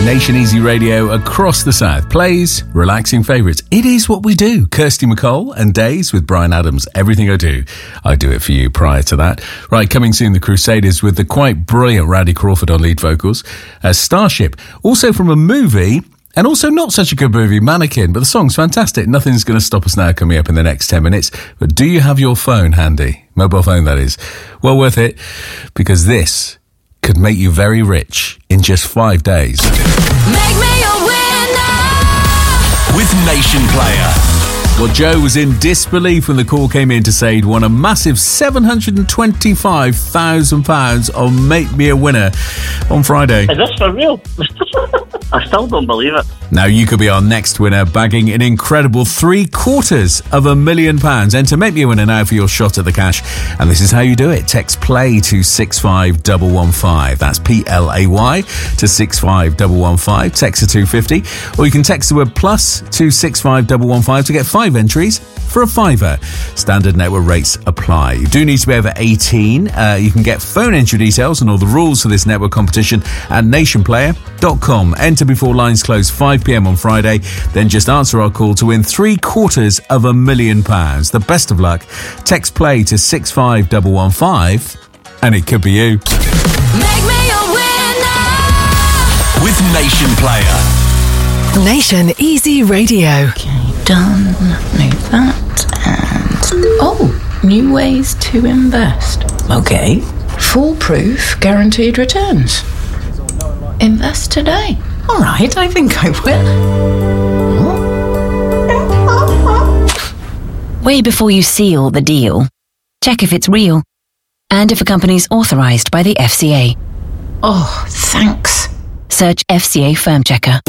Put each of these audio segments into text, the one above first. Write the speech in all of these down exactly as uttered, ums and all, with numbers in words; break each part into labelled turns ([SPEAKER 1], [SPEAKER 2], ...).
[SPEAKER 1] Nation Easy Radio across the South plays relaxing favourites. It is what we do. Kirsty MacColl and Days with Bryan Adams. Everything I do, I do it for you. Prior to that, right, coming soon, the Crusaders with the quite brilliant Randy Crawford on lead vocals. Uh, Starship, also from a movie. And also not such a good movie, Mannequin, but the song's fantastic. Nothing's going to stop us now coming up in the next ten minutes. But do you have your phone handy? Mobile phone, that is. Well worth it, because this could make you very rich in just five days.
[SPEAKER 2] Make me a winner
[SPEAKER 3] with Nation Player.
[SPEAKER 1] Well, Joe was in disbelief when the call came in to say he'd won a massive seven hundred twenty-five thousand pounds on Make Me a Winner on Friday.
[SPEAKER 4] Is this for real? I still don't believe it.
[SPEAKER 1] Now you could be our next winner, bagging an incredible three quarters of a million pounds. Enter Make Me a Winner now for your shot at the cash. And this is how you do it. Text PLAY to six five one one five. That's P L A Y to six five one one five. Text to two fifty. Or you can text the word plus to six five one one five to get five entries for a fiver. Standard network rates apply. You do need to be over eighteen. Uh, you can get phone entry details and all the rules for this network competition at nation player dot com. Enter before lines close five p.m. on Friday. Then just answer our call to win three quarters of a million pounds. The best of luck. Text play to six five one one five and it could be you.
[SPEAKER 2] Make me a winner
[SPEAKER 3] with Nation Player.
[SPEAKER 5] Nation Easy Radio.
[SPEAKER 6] Okay, done. Move that. And oh, new ways to invest. Okay. Foolproof guaranteed returns. Invest today. All right, I think I will.
[SPEAKER 7] Way before you seal the deal, check if it's real and if a company's authorised by the F C A.
[SPEAKER 6] Oh, thanks.
[SPEAKER 7] Search F C A Firm Checker.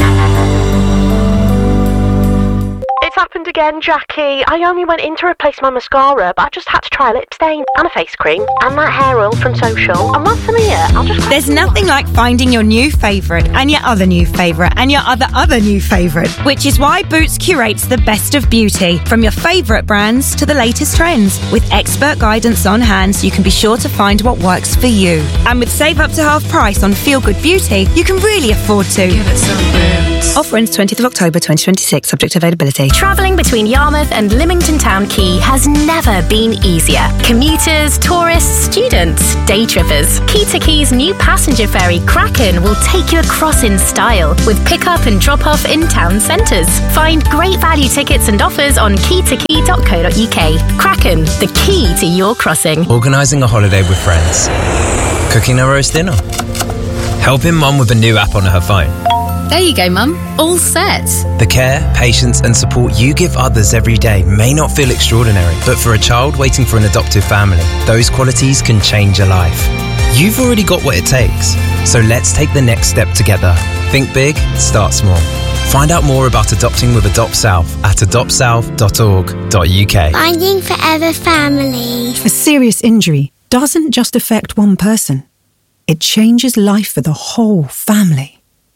[SPEAKER 8] It's happened again, Jackie. I only went in to replace my mascara, but I just had to try a lip stain and a face cream and that hair oil from Social. And whilst I'm here, I'll just...
[SPEAKER 9] There's nothing like finding your new favourite and your other new favourite and your other other new favourite, which is why Boots curates the best of beauty, from your favourite brands to the latest trends. With expert guidance on hand, so you can be sure to find what works for you. And with save up to half price on Feel Good Beauty, you can really afford to.
[SPEAKER 6] Give it some Boots.
[SPEAKER 9] Offer ends twentieth of October twenty twenty-six, subject to availability.
[SPEAKER 10] Travelling between Yarmouth and Lymington Town Quay has never been easier. Commuters, tourists, students, day trippers. Key to Quay's new passenger ferry, Kraken, will take you across in style with pick-up and drop-off in town centres. Find great value tickets and offers on key to key dot co dot uk. Kraken, the key to your crossing.
[SPEAKER 11] Organising a holiday with friends. Cooking a roast dinner. Helping mum with a new app on her phone.
[SPEAKER 12] There you go, Mum. All set.
[SPEAKER 11] The care, patience and support you give others every day may not feel extraordinary, but for a child waiting for an adoptive family, those qualities can change a life. You've already got what it takes, so let's take the next step together. Think big, start small. Find out more about adopting with Adopt South at adopt south dot org dot uk.
[SPEAKER 13] Finding Forever Family.
[SPEAKER 14] A serious injury doesn't just affect one person. It changes life for the whole family.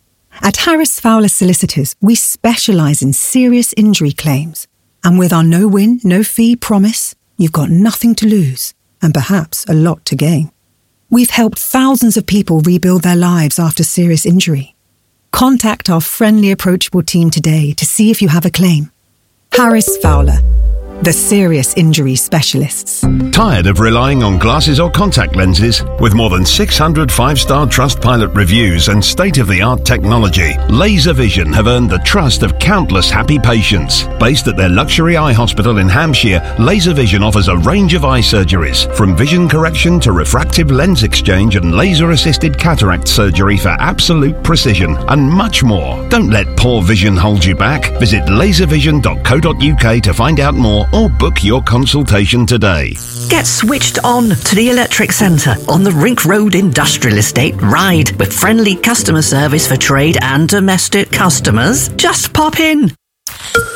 [SPEAKER 14] At Harris Fowler Solicitors, we specialise in serious injury claims. And with our no-win, no-fee promise, you've got nothing to lose and perhaps a lot to gain. We've helped thousands of people rebuild their lives after serious injury. Contact our friendly, approachable team today to see if you have a claim. Harris Fowler, the serious injury specialists.
[SPEAKER 15] Tired of relying on glasses or contact lenses? With more than six hundred five-star Trustpilot reviews and state-of-the-art technology, Laser Vision have earned the trust of countless happy patients. Based at their luxury eye hospital in Hampshire, Laser Vision offers a range of eye surgeries, from vision correction to refractive lens exchange and laser-assisted cataract surgery for absolute precision, and much more. Don't let poor vision hold you back. Visit laser vision dot co dot uk to find out more or book your consultation today.
[SPEAKER 16] Get switched on to the Electric Centre on the Rink Road Industrial Estate, Ryde, with friendly customer service for trade and domestic customers. Just pop in.